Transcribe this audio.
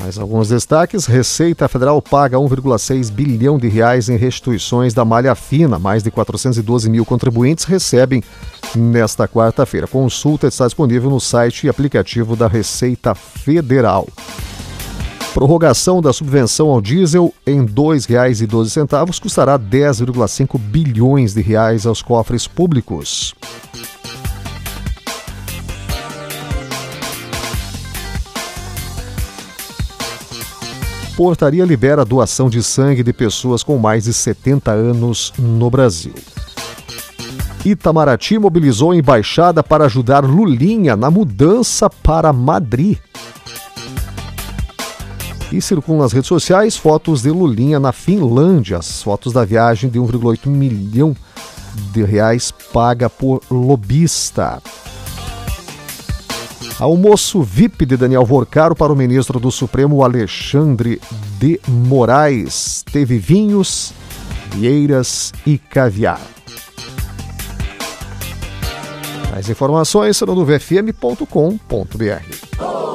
Mais alguns destaques. Receita Federal paga 1,6 bilhão de reais em restituições da malha fina. Mais de 412 mil contribuintes recebem nesta quarta-feira. Consulta está disponível no site e aplicativo da Receita Federal. Prorrogação da subvenção ao diesel em R$ 2,12 custará 10,5 bilhões de reais aos cofres públicos. Portaria libera doação de sangue de pessoas com mais de 70 anos no Brasil. Itamaraty mobilizou a embaixada para ajudar Lulinha na mudança para Madrid. E circulam nas redes sociais fotos de Lulinha na Finlândia. As fotos da viagem de 1,8 milhão de reais paga por lobista. Almoço VIP de Daniel Vorcaro para o ministro do Supremo Alexandre de Moraes. Teve vinhos, vieiras e caviar. Mais informações serão do vfm.com.br.